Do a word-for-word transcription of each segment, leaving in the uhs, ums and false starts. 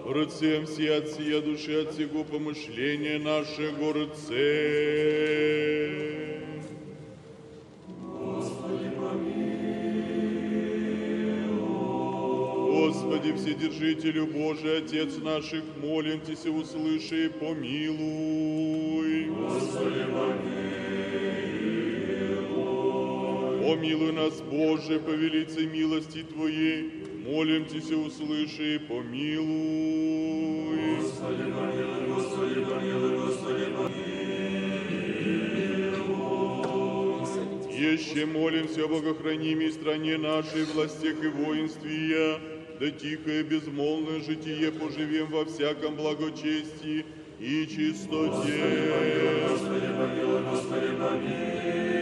Рыцем все от сия души, от сего помышления нашего рыце. Господи, помилуй. Господи, Вседержителю Божий, Отец наших, молим Тебя, услыши и помилуй. Господи, помилуй. Помилуй нас, Боже, по велице милости Твоей, молим Тебя, услыши и помилуй. Господи, помилуй, Господи, помилуй, Господи, помилуй. Еще молимся о богохранимой стране нашей, властях и воинстве, да тихое безмолвное житие поживем во всяком благочестии и чистоте. Господи, помилуй, Господи, помилуй.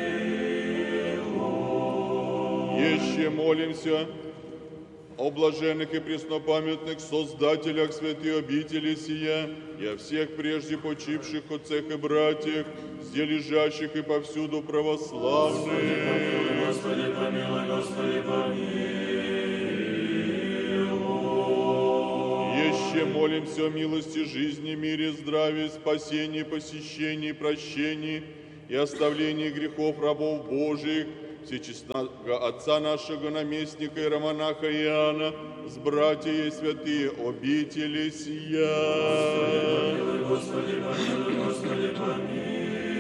Еще молимся о блаженных и преснопамятных создателях святой обители сия и о всех прежде почивших отцах и братьях, где лежащих и повсюду православных. Господи, помилуй, Господи, помилуй. Еще молимся о милости жизни, мире, здравии, спасении, посещении, прощении и оставлении грехов рабов Божиих, всечестного Отца нашего, наместника иеромонаха Иоанна, с братьями святые обители сия. Господи, помилуй, Господи, помилуй.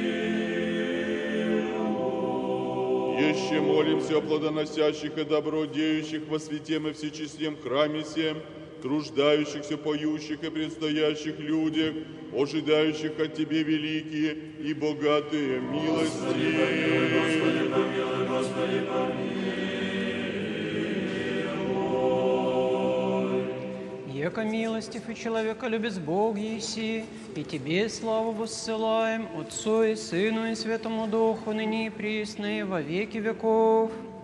Еще молимся о плодоносящих и добродеющих во святем и всечестном храме сем, труждающихся, поющих и предстоящих людях, ожидающих от Тебе великие и богатые милости. Господи, помилуй, Господи, помилуй. Яко милостив и человеколюбец Бог еси, и Тебе славу воссылаем, Отцу и Сыну и Святому Духу, ныне и присно и во веки веков.